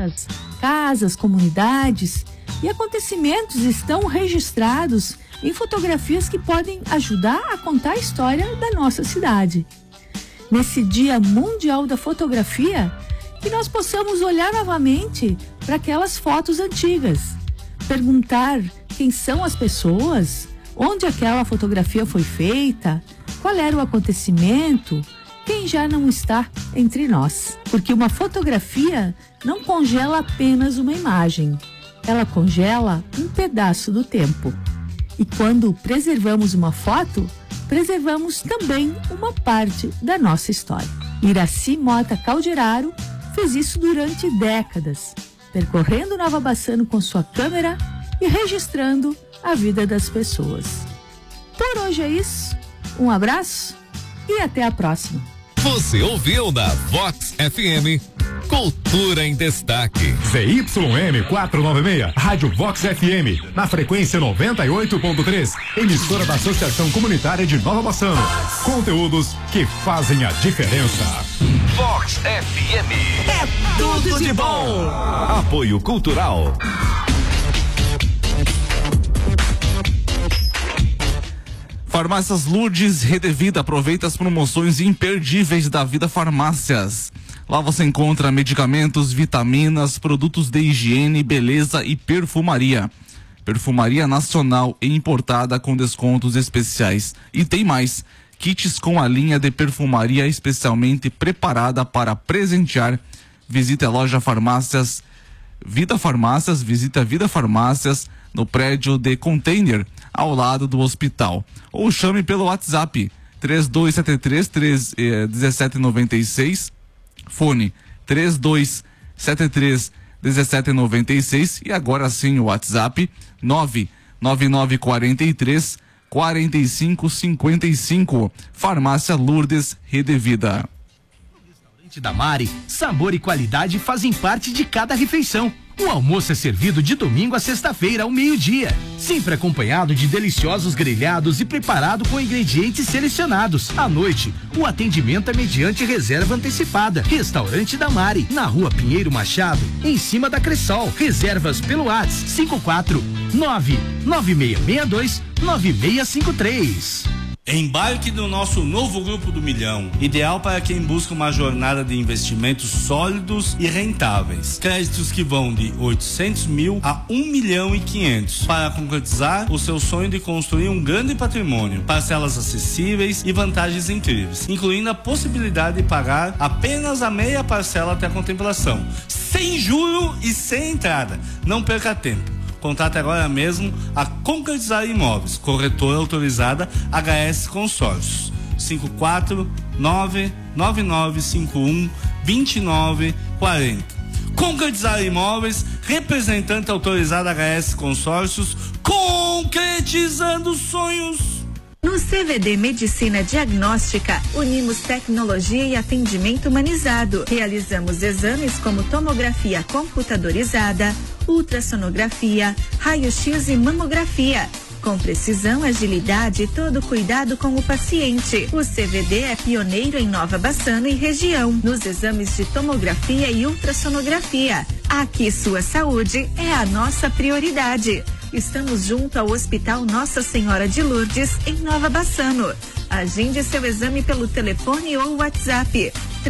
festas, casas, comunidades e acontecimentos estão registrados em fotografias que podem ajudar a contar a história da nossa cidade. Nesse Dia Mundial da Fotografia, que nós possamos olhar novamente para aquelas fotos antigas, perguntar quem são as pessoas, onde aquela fotografia foi feita, qual era o acontecimento, quem já não está entre nós. Porque uma fotografia não congela apenas uma imagem, ela congela um pedaço do tempo. E quando preservamos uma foto, preservamos também uma parte da nossa história. Iraci Mota Calderaro fez isso durante décadas, percorrendo Nova Bassano com sua câmera e registrando a vida das pessoas. Por hoje é isso, um abraço e até a próxima. Você ouviu na Vox FM Cultura em Destaque. ZYM 496, Rádio Vox FM, na frequência 98.3, emissora da Associação Comunitária de Nova Bassano. Conteúdos que fazem a diferença. Vox FM. É tudo de bom. Apoio Cultural. Farmácias Lourdes Redevida, aproveita as promoções imperdíveis da Vida Farmácias. Lá você encontra medicamentos, vitaminas, produtos de higiene, beleza e perfumaria. Perfumaria nacional e importada com descontos especiais. E tem mais, kits com a linha de perfumaria especialmente preparada para presentear. Visite a loja Farmácias Vida Farmácias, visite a Vida Farmácias no prédio de Container, ao lado do hospital. Ou chame pelo WhatsApp 3273-1796, fone 3273-1796 e agora sim o WhatsApp 99943-4555. Farmácia Lourdes Redevida. Da Mari, sabor e qualidade fazem parte de cada refeição. O almoço é servido de domingo a sexta-feira ao meio-dia, sempre acompanhado de deliciosos grelhados e preparado com ingredientes selecionados. À noite, o atendimento é mediante reserva antecipada. Restaurante da Mari, na Rua Pinheiro Machado, em cima da Cressol. Reservas pelo WhatsApp 549-9662-9653. Embarque no nosso novo Grupo do Milhão, ideal para quem busca uma jornada de investimentos sólidos e rentáveis. Créditos que vão de 800 mil a 1.500.000 para concretizar o seu sonho de construir um grande patrimônio, parcelas acessíveis e vantagens incríveis, incluindo a possibilidade de pagar apenas a meia parcela até a contemplação, sem juro e sem entrada. Não perca tempo. Contate agora mesmo a Concretizar Imóveis, corretora autorizada HS Consórcios, 54999512940. Concretizar Imóveis, representante autorizada HS Consórcios, concretizando sonhos. No CVD Medicina Diagnóstica, unimos tecnologia e atendimento humanizado. Realizamos exames como tomografia computadorizada, ultrassonografia, raio-x e mamografia. Com precisão, agilidade e todo cuidado com o paciente. O CVD é pioneiro em Nova Bassano e região, nos exames de tomografia e ultrassonografia. Aqui sua saúde é a nossa prioridade. Estamos junto ao Hospital Nossa Senhora de Lourdes, em Nova Bassano. Agende seu exame pelo telefone ou WhatsApp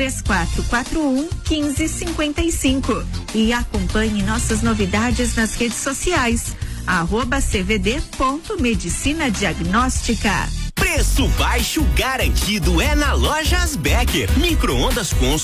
3441-1555 e acompanhe nossas novidades nas redes sociais @cvd.medicina diagnóstica. Preço baixo garantido é na Lojas Becker. Micro-ondas Consul